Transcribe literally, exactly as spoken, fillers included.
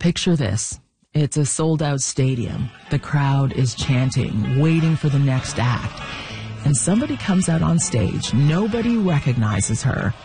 Picture this. It's a sold-out stadium. The crowd is chanting, waiting for the next act. And somebody comes out on stage. Nobody recognizes her.